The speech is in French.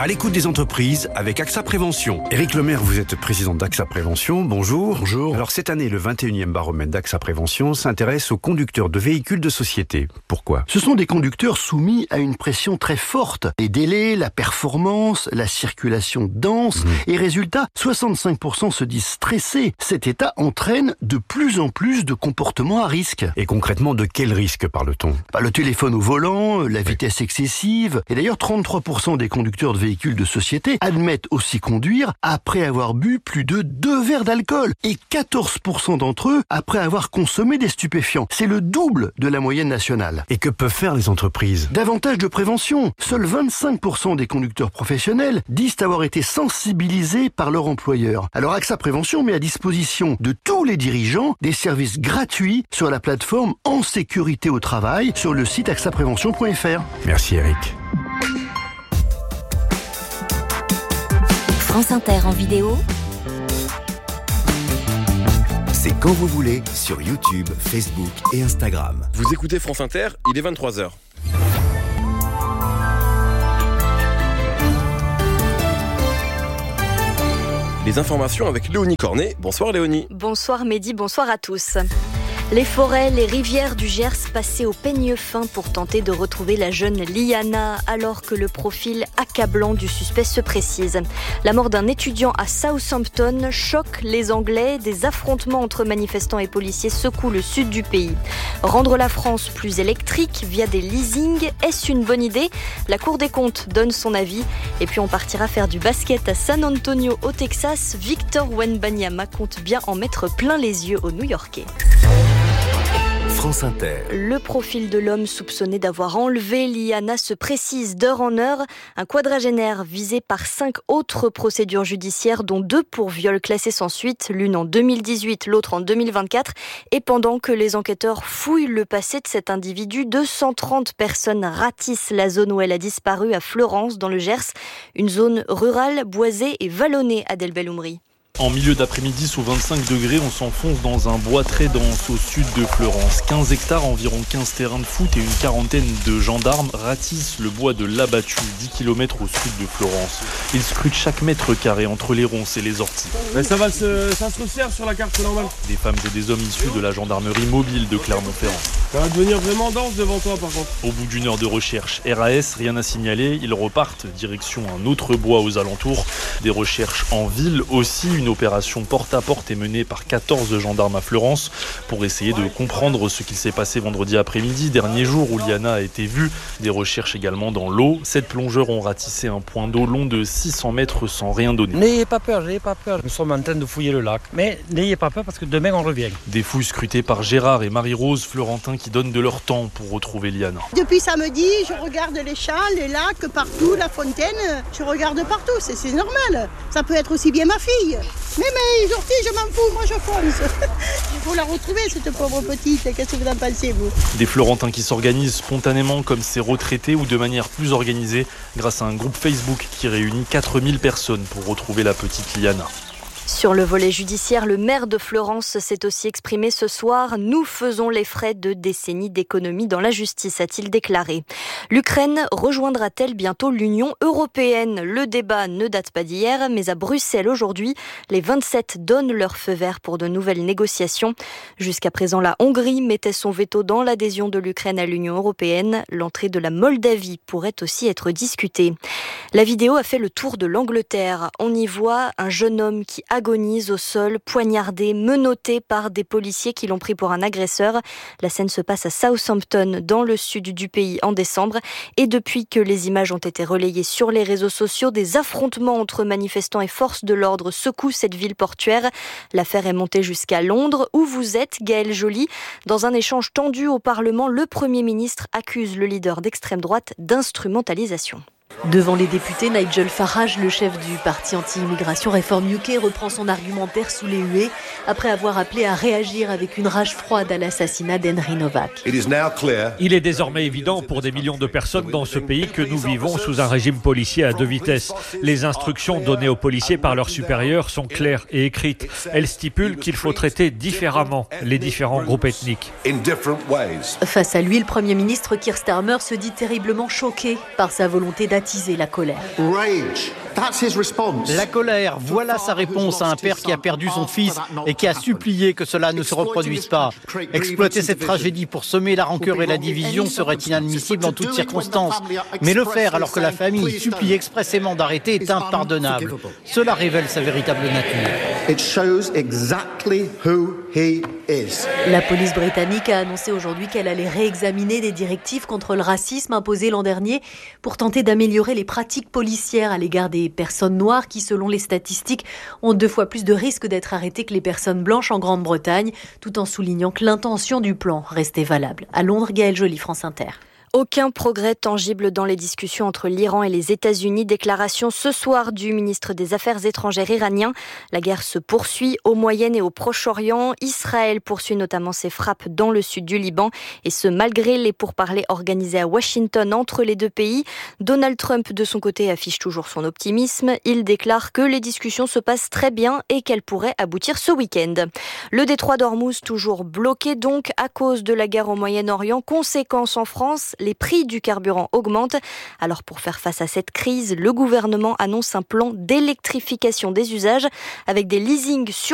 l'écoute des entreprises avec AXA Prévention. Éric Lemaire, vous êtes président d'AXA Prévention. Bonjour. Bonjour. Alors cette année, le 21e baromètre d'AXA Prévention s'intéresse aux conducteurs de véhicules de société. Pourquoi ? Ce sont des conducteurs soumis à une pression très forte. Les délais, la performance, la circulation dense. Et résultat, 65% se disent stressés. Cet état entraîne de plus en plus de comportements à risque. Et concrètement, de quel risque parle-t-on ? Le téléphone au volant, la vitesse excessive. Et d'ailleurs, 33% des conducteurs de véhicules de société admettent aussi conduire après avoir bu plus de 2 verres d'alcool. Et 14% d'entre eux après avoir consommé des stupéfiants. C'est le double de la moyenne nationale. Et que peuvent faire les entreprises ? Davantage de prévention. Seuls 25% des conducteurs professionnels disent avoir été sensibilisés par leur employeur. Alors AXA Prévention met à disposition de tous les dirigeants des services gratuits sur la plateforme En Sécurité au Travail sur le site axaprévention.fr. Merci Éric. France Inter en vidéo. C'est quand vous voulez sur YouTube, Facebook et Instagram. Vous écoutez France Inter, il est 23h. Les informations avec Léonie Cornet. Bonsoir Léonie. Bonsoir Mehdi, bonsoir à tous. Les forêts, les rivières du Gers passaient au peigne fin pour tenter de retrouver la jeune Liana alors que le profil accablant du suspect se précise. La mort d'un étudiant à Southampton choque les Anglais. Des affrontements entre manifestants et policiers secouent le sud du pays. Rendre la France plus électrique via des leasings, est-ce une bonne idée ? La Cour des comptes donne son avis. Et puis on partira faire du basket à San Antonio au Texas. Victor Wembanyama compte bien en mettre plein les yeux aux New-Yorkais. France Inter. Le profil de l'homme soupçonné d'avoir enlevé Liana se précise d'heure en heure. Un quadragénaire visé par 5 autres procédures judiciaires, dont 2 pour viol classé sans suite, l'une en 2018, l'autre en 2024. Et pendant que les enquêteurs fouillent le passé de cet individu, 230 personnes ratissent la zone où elle a disparu à Fleurance, dans le Gers. Une zone rurale, boisée et vallonnée, Adèle Belhoumri. En milieu d'après-midi, sous 25 degrés, on s'enfonce dans un bois très dense au sud de Fleurance. 15 hectares, environ 15 terrains de foot et une quarantaine de gendarmes ratissent le bois de l'Abattu, 10 km au sud de Fleurance. Ils scrutent chaque mètre carré entre les ronces et les orties. Mais ça se resserre sur la carte normale. Des femmes et des hommes issus de la gendarmerie mobile de Clermont-Ferrand. Ça va devenir vraiment dense devant toi par contre. Au bout d'une heure de recherche, RAS, rien à signaler, ils repartent direction un autre bois aux alentours. Des recherches en ville aussi, une opération porte-à-porte est menée par 14 gendarmes à Fleurance pour essayer de comprendre ce qu'il s'est passé vendredi après-midi, dernier jour où Liana a été vue. Des recherches également dans l'eau. 7 plongeurs ont ratissé un point d'eau long de 600 mètres sans rien donner. N'ayez pas peur. Nous sommes en train de fouiller le lac. Mais n'ayez pas peur parce que demain on revient. Des fouilles scrutées par Gérard et Marie-Rose, Florentins, qui donnent de leur temps pour retrouver Liana. Depuis samedi, je regarde les champs, les lacs, partout, la fontaine. Je regarde partout, c'est normal. Ça peut être aussi bien ma fille. Mais les orties, je m'en fous, moi je fonce. Il faut la retrouver, cette pauvre petite. Qu'est-ce que vous en pensez, vous ? Des Florentins qui s'organisent spontanément comme ces retraités ou de manière plus organisée grâce à un groupe Facebook qui réunit 4000 personnes pour retrouver la petite Liana. Sur le volet judiciaire, le maire de Fleurance s'est aussi exprimé ce soir. « Nous faisons les frais de décennies d'économie dans la justice », a-t-il déclaré. L'Ukraine rejoindra-t-elle bientôt l'Union européenne ? Le débat ne date pas d'hier, mais à Bruxelles aujourd'hui, les 27 donnent leur feu vert pour de nouvelles négociations. Jusqu'à présent, la Hongrie mettait son veto dans l'adhésion de l'Ukraine à l'Union européenne. L'entrée de la Moldavie pourrait aussi être discutée. La vidéo a fait le tour de l'Angleterre. On y voit un jeune homme qui agonise au sol, poignardé, menotté par des policiers qui l'ont pris pour un agresseur. La scène se passe à Southampton, dans le sud du pays, en décembre. Et depuis que les images ont été relayées sur les réseaux sociaux, des affrontements entre manifestants et forces de l'ordre secouent cette ville portuaire. L'affaire est montée jusqu'à Londres, où vous êtes, Gaël Joly. Dans un échange tendu au Parlement, le Premier ministre accuse le leader d'extrême droite d'instrumentalisation. Devant les députés, Nigel Farage, le chef du parti anti-immigration Reform UK, reprend son argumentaire sous les huées après avoir appelé à réagir avec une rage froide à l'assassinat d'Henry Novak. Il est désormais évident pour des millions de personnes dans ce pays que nous vivons sous un régime policier à 2 vitesses. Les instructions données aux policiers par leurs supérieurs sont claires et écrites. Elles stipulent qu'il faut traiter différemment les différents groupes ethniques. Face à lui, le Premier ministre Keir Starmer se dit terriblement choqué par sa volonté d'attirer attiser la colère. La colère, voilà sa réponse à un père qui a perdu son fils et qui a supplié que cela ne se reproduise pas. Exploiter cette tragédie pour semer la rancœur et la division serait inadmissible en toutes circonstances. Mais le faire alors que la famille supplie expressément d'arrêter est impardonnable. Cela révèle sa véritable nature. La police britannique a annoncé aujourd'hui qu'elle allait réexaminer des directives contre le racisme imposées l'an dernier pour tenter d'améliorer les pratiques policières à l'égard des personnes noires qui, selon les statistiques, ont 2 fois plus de risques d'être arrêtées que les personnes blanches en Grande-Bretagne, tout en soulignant que l'intention du plan restait valable. À Londres, Gaëlle Joly, France Inter. Aucun progrès tangible dans les discussions entre l'Iran et les États-Unis. Déclaration ce soir du ministre des Affaires étrangères iranien. La guerre se poursuit au Moyen et au Proche-Orient. Israël poursuit notamment ses frappes dans le sud du Liban. Et ce, malgré les pourparlers organisés à Washington entre les deux pays. Donald Trump, de son côté, affiche toujours son optimisme. Il déclare que les discussions se passent très bien et qu'elles pourraient aboutir ce week-end. Le détroit d'Ormuz, toujours bloqué donc à cause de la guerre au Moyen-Orient. Conséquence en France, les prix du carburant augmentent. Alors pour faire face à cette crise, le gouvernement annonce un plan d'électrification des usages avec des leasings sur